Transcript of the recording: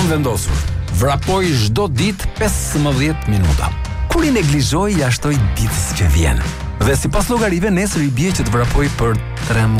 kam vendosur. Vrapoj çdo ditë 15 minuta. Kur I neglizhoj, ja shtoj ditës që vjen. Dhe sipas llogarive nesër I bie që të vrapoj për 3